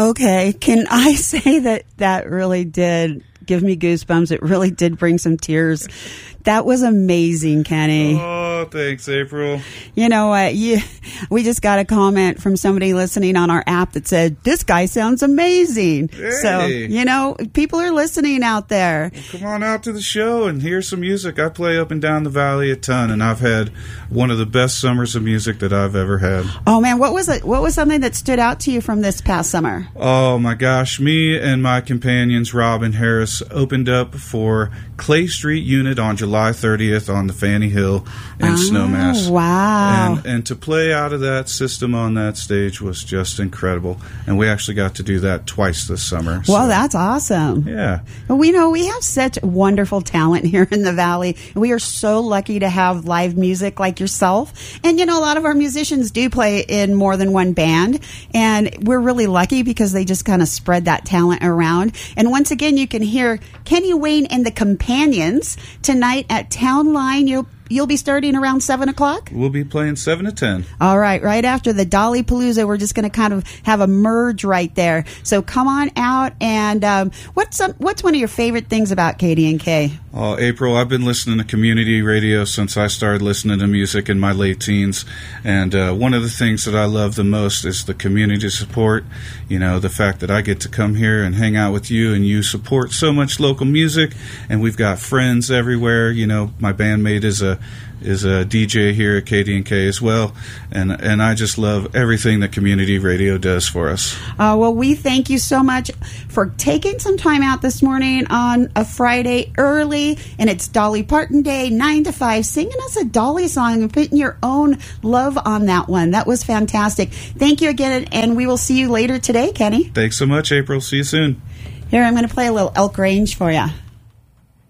Okay, can I say that really did give me goosebumps? It really did bring some tears. That was amazing, Kenny. Oh, thanks, April. You know what? We just got a comment from somebody listening on our app that said, this guy sounds amazing. Hey. So, people are listening out there. Well, come on out to the show and hear some music. I play up and down the valley a ton, and I've had one of the best summers of music that I've ever had. Oh, man, what was it? What was something that stood out to you from this past summer? Oh, my gosh. Me and my companions, Rob and Harris, opened up for Clay Street Unit on July 30th on the Fanny Hill in Snowmass. Wow. And to play out of that system on that stage was just incredible. And we actually got to do that twice this summer. Well, that's awesome. Yeah. We have such wonderful talent here in the Valley. We are so lucky to have live music like yourself. And, a lot of our musicians do play in more than one band. And we're really lucky because they just kind of spread that talent around. And once again, you can hear Kenny Wayne and the Companions tonight at Town Line. You'll be starting around 7 o'clock? We'll be playing 7 to 10. All right after the Dolly Palooza, we're just going to kind of have a merge right there. So come on out. And what's one of your favorite things about KDNK? Oh, April, I've been listening to community radio since I started listening to music in my late teens. And one of the things that I love the most is the community support. The fact that I get to come here and hang out with you, and you support so much local music. And we've got friends everywhere. My bandmate is a DJ here at KDNK as well, and I just love everything that community radio does for us. Well, we thank you so much for taking some time out this morning on a Friday early, and it's Dolly Parton Day, 9 to 5, singing us a Dolly song and putting your own love on that one. That was fantastic. Thank you again, and we will see you later today, Kenny. Thanks so much, April. See you soon. Here, I'm going to play a little Elk Range for you.